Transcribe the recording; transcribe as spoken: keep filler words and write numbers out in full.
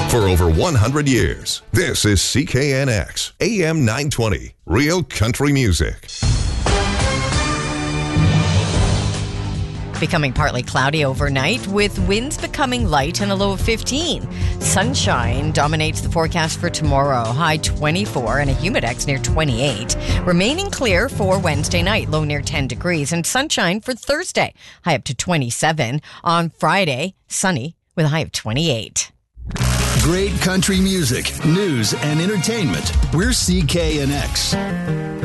For over one hundred years, this is C K N X, A M nine twenty, Real Country Music. Becoming partly cloudy overnight with winds becoming light and a low of fifteen. Sunshine dominates the forecast for tomorrow, high twenty-four and a humidex near twenty-eight. Remaining clear for Wednesday night, low near ten degrees, and sunshine for Thursday, high up to twenty-seven. On Friday, sunny with a high of twenty-eight. Great country music, news, and entertainment. We're C K N X.